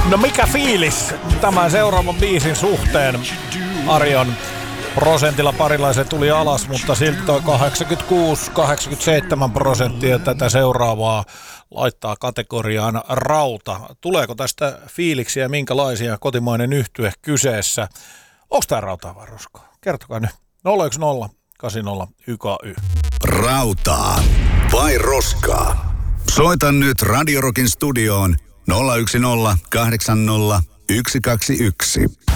No mikä fiilis tämän seuraavan biisin suhteen? Arjon prosentilla parilaisen tuli alas, mutta silti toi 86-87% tätä seuraavaa laittaa kategoriaan rauta. Tuleeko tästä fiiliksiä, minkälaisia, kotimainen yhtye kyseessä? Onko tää rautaa vai roskaa? Kertokaa nyt. 010 80 1. Rautaa vai roskaa? Soita nyt Radio Rockin studioon 010 80 121.